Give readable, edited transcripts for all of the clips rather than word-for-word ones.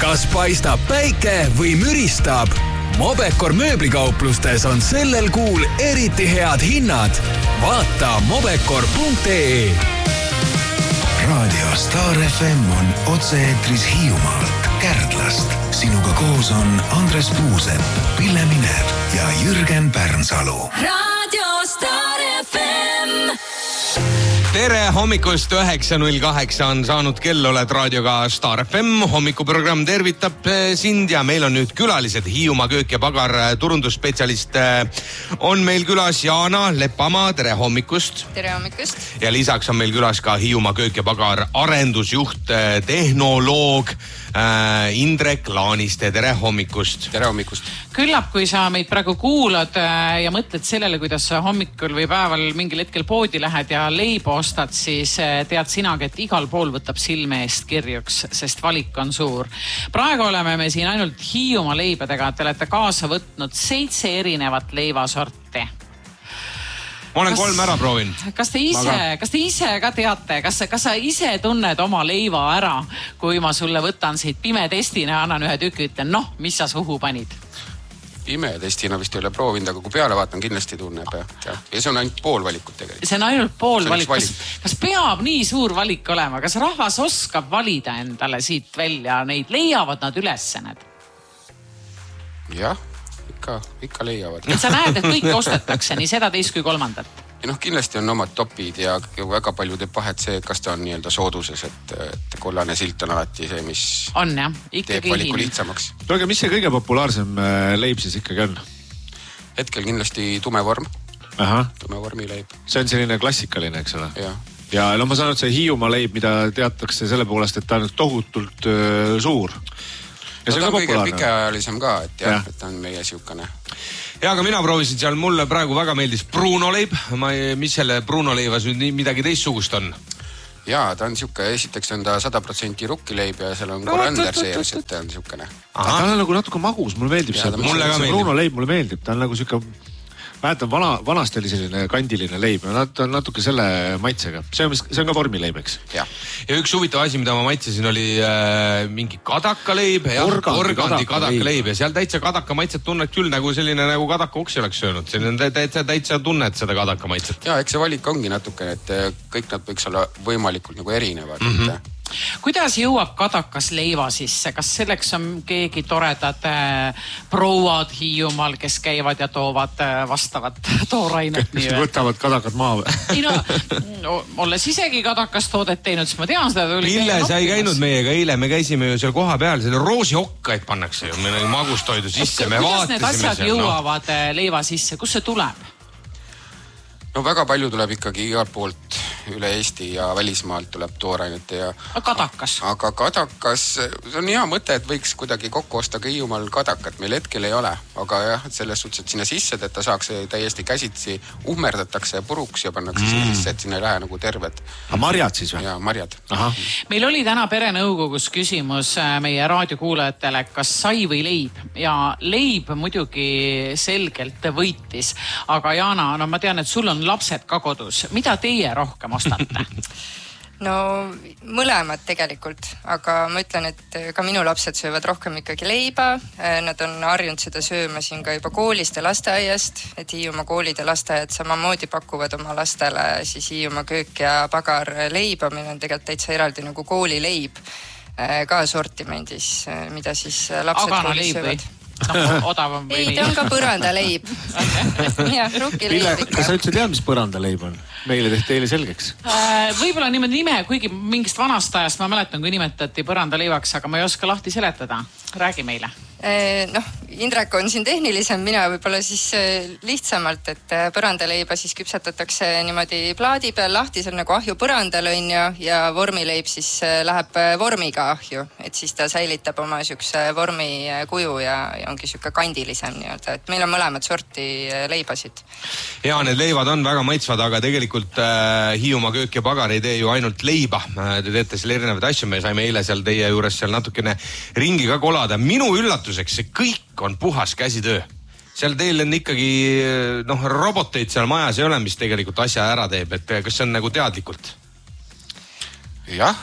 Kas paistab päike või müristab? Mobecor mööblikauplustes on sellel kuul eriti head hinnad. Vaata mobecor.ee. Raadio Star FM on otse-eetris Hiiumaalt, Kärdlast. Sinuga koos on Andres Puusepp, Pille Minev ja Jürgen Pärnsalu. Raadio Star FM. Tere hommikust 9.08 on saanud kell, oled raadioga Star FM. Hommikuprogramm tervitab sind ja meil on nüüd külalised. Hiiumaa köök ja pagar turundusspetsialist on meil külas Jaana Lepamaa. Tere hommikust. Tere hommikust. Ja lisaks on meil külas ka Hiiumaa köök ja pagar arendusjuht, tehnoloog Indrek Laaniste. Tere hommikust. Tere hommikust. Küllap, kui sa meid praegu kuulad ja mõtled sellele, kuidas sa hommikul või päeval mingil hetkel poodi lähed ja leiba ostad, siis tead sinagi, et igal pool võtab silme eest kirjuks, sest valik on suur. Praegu oleme me siin ainult Hiiumaa leibadega. Te olete kaasa võtnud 7 erinevat leivasorti. Ma olen 3 ära proovinud. Kas te ise ka teate, kas sa ise tunned oma leiva ära, kui ma sulle võtan siit pimetestina ja annan ühe tüki, ütlen, mis sa suhu panid? Pimetestina vist ei ole proovinud, aga kui peale vaatan, kindlasti tunneb. Ja see on ainult pool valikut tegelikult. See on ainult pool valikut. Kas peab nii suur valik olema? Kas rahvas oskab valida endale siit välja? Neid leiavad nad ülesse need? Jah, ikka leiavad. Sa näed, et kõik ostetakse, nii seda teist kui kolmandat. Ja kindlasti on omad topid ja väga palju teeb vahet see, kas ta on nii-öelda sooduses, et kollane silt on alati see, mis on, teeb valiku lihtsamaks. Aga mis see kõige populaarsem leib siis ikkagi on? Hetkel kindlasti tumevorm. Tumevormi leib. See on selline klassikaline, eks ole? Ja. Ja ma saan, et see Hiiumaa leib, mida teatakse selle poolest, et ta on tohutult suur. Ja ta on kõige pikaajalisem ka, et ta on meie siukene. Ja, aga mina proovisin seal, mulle praegu väga meeldis Bruno leib. Mis selle Bruno leivas nüüd midagi teistsugust on? Jaa, ta on siuke, esiteks on ta 100% rukkileib ja seal on koriander sees, et ta on siukene. Ta on nagu natuke magus, mulle meeldib see. Bruno leib mulle meeldib, ta on nagu siuke, mäletan, vanasti oli selline kandiline leib, ta on natuke selle maitsega. See on ka vormileib, eks? Ja üks huvitav asi, mida ma maitsesin, oli mingi kadakaleib. Organdi kadakaleib ja seal täitsa kadaka maitset tunned küll nagu selline nagu kadaka oksi oleks söönud. Selline täitsa tunned seda kadaka maitset. Ja, eks see valik ongi natuke, et kõik nad võiks olla võimalikult nagu erinevad. Kuidas jõuab kadakas leiva sisse? Kas selleks on keegi toredad prouad Hiiumaal, kes käivad ja toovad vastavat toorainet? Kes võtavad kadakat maa või? Olles isegi kadakast toodet teinud, siis ma tean seda. Pille, sa ei käinud meiega eile, me käisime ju seal koha peal, selle roosihokkaid pannakse ju, meil magustoidu sisse, me vaatasime. Kuidas need asjad jõuavad leiva sisse? Kus see tuleb? No väga palju tuleb ikkagi igalt poolt üle Eesti ja välismaalt tuleb toorainet ja... Kadakas. Aga kadakas, see on hea mõte, et võiks kuidagi kokku osta ka Hiiumaal kadakat. Meil hetkel ei ole, aga jah, selles suhtes, et sinna sisse, et ta saaks täiesti käsitsi, uhmerdatakse puruks ja pannakse sisse, et sinna ei lähe nagu terved. Marjad siis või? Jaa, marjad. Meil oli täna perenõukogus küsimus meie raadiokuulajatele, kas sai või leib. Ja leib muidugi selgelt võitis. Aga Jaana, ma tean, et sul on lapsed ka kodus. Mida teie rohkem ostate? No mõlemad tegelikult, aga ma ütlen, et ka minu lapsed söövad rohkem ikkagi leiba. Nad on harjunud seda sööma siin ka juba koolist ja lasteaiast, et Hiiumaa koolid ja lasteaiad samamoodi pakuvad oma lastele siis Hiiumaa köök ja pagar leiba. Meil on tegelikult täitsa eraldi nagu koolileib ka sortimendis, mida siis lapsed koolis söövad. Odavam või ei, ta on ka põrandaleib. Ja, rukkileib ikka. Kas sa üldse tead, mis põrandaleib on? Meile tehti eile selgeks. Võib-olla niimoodi nime, kuigi mingist vanast ajast ma mäletan, kui nimetati põrandaleivaks, aga ma ei oska lahti seletada. Räägi meile. Indrek on siin tehnilisem, mina võib-olla siis lihtsamalt, et põrandaleiba siis küpsetatakse niimoodi plaadi peal lahti, see on nagu ahju põrandal on ja vormileib siis läheb vormiga ahju, et siis ta säilitab oma siukse vormi kuju ja ongi siuke kandilisem nii-öelda, et meil on mõlemad sorti leibasid. Ja, need leivad on väga maitsvad, aga tegelikult Hiiumaa köök ja pagar ei tee ju ainult leiba. Te teete selle erinevaid asju, me saime eile seal teie juures seal natukene ringi ka kolada. Minu üllatuseks see kõik on puhas käsitöö. Seal teil on ikkagi, roboteid seal majas ei ole, mis tegelikult asja ära teeb, et kas see on nagu teadlikult? Jah,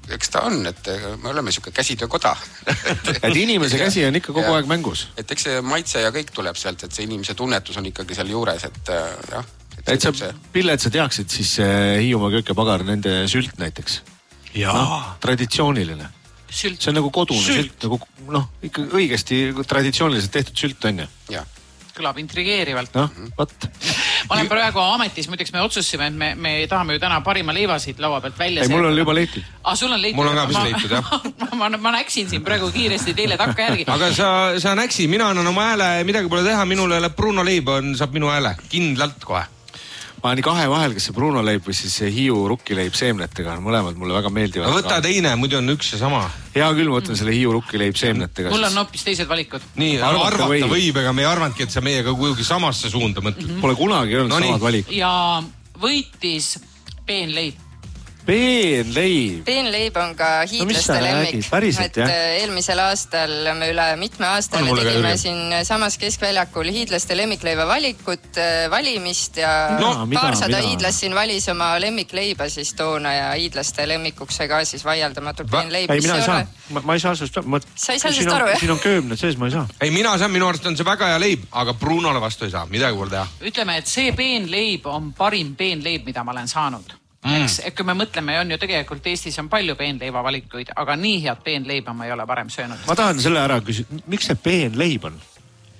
eks ta on, et me oleme siuke käsitöökoda. et inimese käsi on ikka kogu aeg mängus. Et eks see maitse ja kõik tuleb sealt, et see inimese tunnetus on ikkagi seal juures, et jah. Et sa, Pille, et sa teaksid siis Hiiumaa köökepagar, nende sült näiteks. Traditsiooniline. Sült. See on nagu kodune sült, nagu ikka õigesti traditsiooniliselt tehtud sült on ju. Jah. Kõlab intrigeerivalt. Võt. Ma olen praegu ametis, muideks me otsustasime, et me tahame ju täna parima leivasid laua pealt välja. Ei, mul on juba leitud. Sul on leitud? Mul on ka vist leitud, jah. Ma näksin siin praegu kiiresti teile takka järgi. Aga sa näksi, mina annan oma hääle, midagi pole teha, minule Bruno leib saab minu hääle kindlalt kohe. Ma olen kahe vahel, kes see Bruno leib või siis see Hiiu rukkileib seemnetega. Mõlemad mulle väga meeldivad. Võta teine, muidu on üks ja sama. Hea küll, ma võtan selle Hiiu rukkileib seemnetega. Mul on hoopis teised valikud. Nii, arvata võib, ega me ei arvanudki, et sa meiega kujugi samasse suunda mõtled. Pole kunagi olnud samad valikud. Ja võitis peenleib. Peenleib. Peenleib on ka hiidlaste lemmik. Päriselt, et eelmisel aastal me üle mitme aasta tegime siin samas keskväljakul hiidlaste lemmikleiva valimist ja paarsada hiidlast siin valis oma lemmikleiba siis toona ja hiidlaste lemmikuks sai ka siis vaieldamatult peenleib. Ei, mina ei saa. Ma ei saa sellest sa ei saa sellest aru, jah? Siin on köömned sees, ma ei saa. Ei, mina saan, minu arust on see väga hea leib, aga Brunole vastu ei saa, midagi pole teha. Ütleme, et see peenleib on parim peenleib, mida ma olen saanud. Kui me mõtleme, on ju tegelikult Eestis on palju peenleiva valikuid, aga nii head peenleiba ma ei ole varem söönud. Ma tahan selle ära küsida, miks see peenleib on?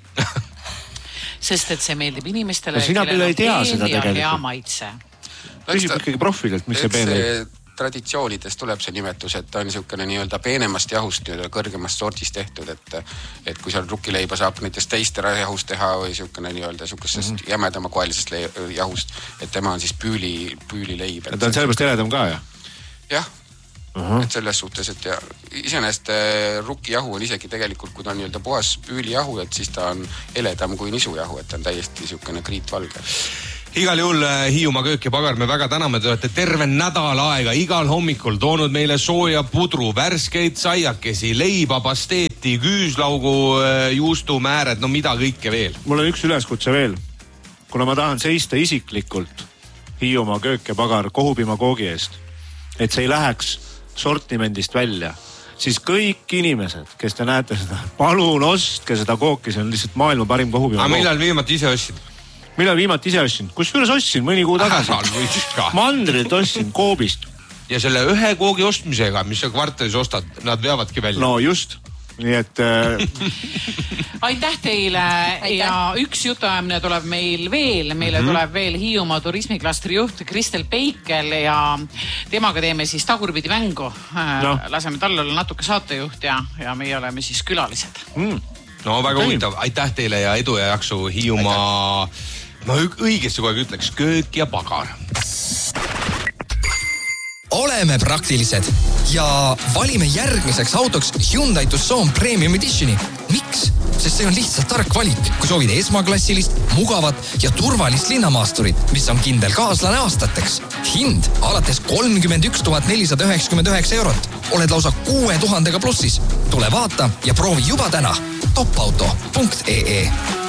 Sest et see meeldib inimestele, sina küll ei tea seda tegelikult. Ja hea maitse. Küsib ikkagi profilelt, miks see peenleib? Traditsioonidest tuleb see nimetus, et ta on niisugune nii-öelda peenemast jahust, nii-öelda kõrgemast sordist tehtud, et kui seal rukkileiba saab näiteks teistera-jahust teha või niisugune nii-öelda niisugusest jämedama koelisest jahust, et tema on siis püülileib. Ta on sellepärast eledam ka, jah? Jah, et selles suhtes, et iseenesest rukkijahu on isegi tegelikult, kui ta on nii-öelda puhas püülijahu, et siis ta on eledam kui nisujahu, et ta on täiesti niisugune kriitvalge. Igal juhul Hiiumaa köökepagar, me väga täname, te olete terve nädal aega igal hommikul toonud meile sooja pudru, värskeid saiakesi, leiba, pasteeti, küüslaugu, juustumääred, no mida kõike veel. Mul on üks üleskutse veel. Kuna ma tahan seista isiklikult Hiiumaa köökepagar Kohupima koogi eest, et see ei läheks sortimendist välja, siis kõik inimesed, kes te näete seda, palun ostke seda kooki, see on lihtsalt maailma parim Kohupima kook. Aga millal viimati ise ostsid? Millal viimati ise ostsin? Kusjuures ostsin mõni kuu tagasi. Mandrilt ostsin koobist. Ja selle ühe koogi ostmisega, mis sa kvartalis ostad, nad veavadki välja. No just. Nii et... Aitäh teile. Ja üks jutuajamine tuleb meil veel. Meile tuleb veel Hiiumaa turismiklastri juht Kristel Peikel ja temaga teeme siis tagurpidi mängu. Laseme talle olla natuke saatejuht ja meie oleme siis külalised. No väga huvitav. Aitäh teile ja edu ja jaksu Hiiumaa... Ma õigesti kogu aeg ütleks, köök ja pagar. Oleme praktilised ja valime järgmiseks autoks Hyundai Tucson Premium Editioni. Miks? Sest see on lihtsalt tark valik, kui soovid esmaklassilist, mugavat ja turvalist linnamaasturit, mis on kindel kaaslane aastateks. Hind alates 31 499 eurot. Oled lausa 6000 plussis. Tule vaata ja proovi juba täna. topauto.ee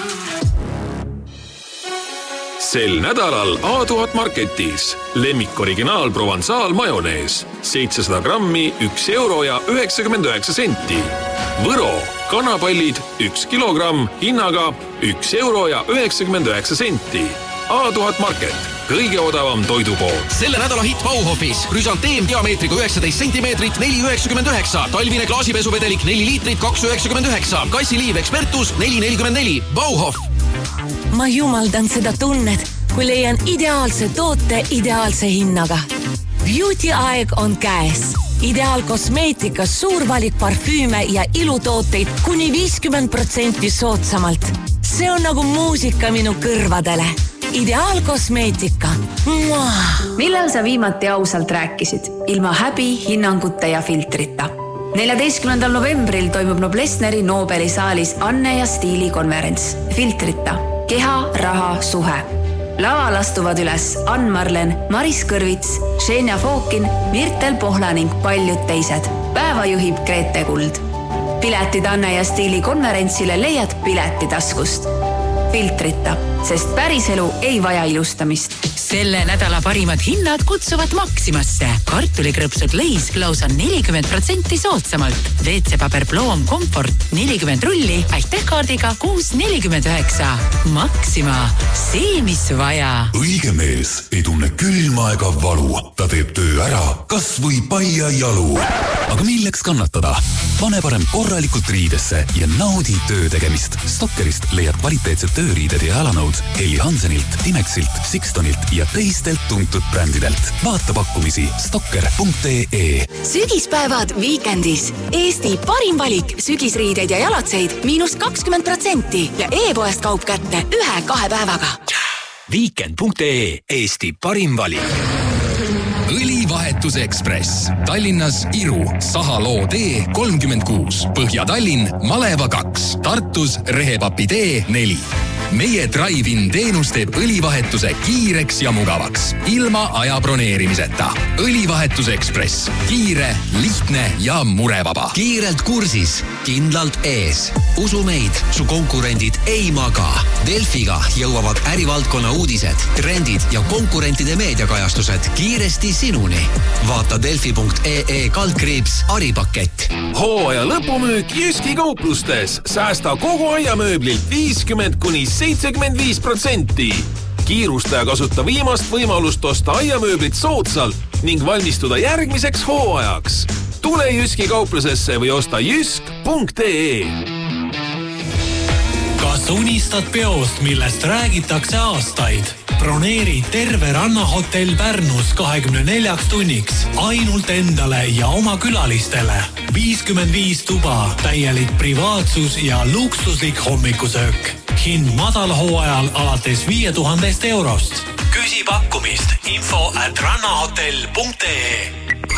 Sel nädalal A1000 Marketis lemmik originaal Provençal majonees 700 grammi 1 euro ja 99 senti. Võro kanapallid 1 kilogramm hinnaga 1 euro ja 99 senti. A1000 Market, kõige odavam toidupood. Selle nädala hitt Bauhofis. Rüsanteem diameetriga 19 centimeetrit 4,99. Talvine klaasipesuvedelik 4 liitrit 2,99. Kassiliiv Expertus 4,44. Bauhof. Ma jumaldan seda tunnet, kui leian ideaalse toote ideaalse hinnaga. Beauty aeg on käes. Ideaal kosmeetikas suur valik parfüüme ja ilutooteid kuni 50% soodsamalt. See on nagu muusika minu kõrvadele. Ideaal kosmeetika. Millal sa viimati ausalt rääkisid? Ilma häbi, hinnangute ja filtrita. 14. novembril toimub Noblessneri Nobeli saalis Anne ja Stiili konverents. Filtrita. Keha, raha, suhe. Laval astuvad üles Ann Marlen, Maris Kõrvits, Xenia Fookin, Mirtel Pohla ning paljud teised. Päeva juhib Grete Kuld. Piletid Anne ja Stiili konverentsile leiad Piletitaskust. filtrita, sest päris elu ei vaja ilustamist. Selle nädala parimad hinnad kutsuvad Maximasse. Kartulikrõpsud Leis lausa 40% soodsamalt. WC-paber Bloom Comfort 40 rulli aitähkaardiga 6,49. Maxima, see mis vaja. Õige mees ei tunne külma ega valu. Ta teeb töö ära, kas või paia jalu. Aga milleks kannatada? Pane parem korralikult riidesse ja naudi töö tegemist. Stokkerist leiad kvaliteetsed tööriided ja jalanõud Heli Hansenilt, Timexilt, Sixtonilt ja teistelt tuntud brändidelt. Vaata pakkumisi stokker.ee. Sügispäevad Weekendis. Eesti parim valik sügisriideid ja jalatseid -20% ja e-poest kaup kätte 1-2 päevaga. Weekend.ee. Eesti parim valik. Õlivahetus Ekspress. Tallinnas Iru, Sahaloo tee 36. Põhja-Tallinn, Maleva 2. Tartus Rehepapi tee 4. Meie drive-in teenus teeb õlivahetuse kiireks ja mugavaks, ilma aja broneerimiseta. Õlivahetus Ekspress. Kiire, lihtne ja murevaba. Kiirelt kursis, kindlalt ees. Usu meid, su konkurendid ei maga. Delfiga jõuavad ärivaldkonna uudised, trendid ja konkurentide meediakajastused kiiresti sinuni. Vaata delfi.ee/aripakett. Hooaja lõpumüük Jyski kauplustes. Säästa kogu aiamööblilt 50–75%. Kiirusta ja kasuta viimast võimalust osta aiamööblit soodsalt ning valmistuda järgmiseks hooajaks. Tule Jyski kauplusesse või osta jysk.ee. Kas unistad peost, millest räägitakse aastaid? Broneeri terve rannahotell Pärnus 24 tunniks ainult endale ja oma külalistele. 55 tuba, täielik privaatsus ja luksuslik hommikusöök. Hind madal hooajal alates 5000 eurost. Küsi pakkumist info@rannahotell.ee.